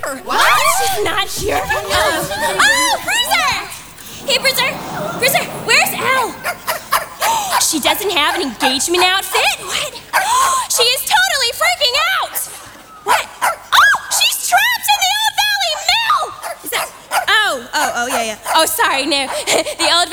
here. What? She's not here. Oh, Bruiser! Hey, Bruiser, where's Elle? She doesn't have an engagement outfit? What? She is totally freaking out! What? Oh, she's trapped in the Old Valley Mill! Is that... Oh, yeah. Oh, sorry, no. The Old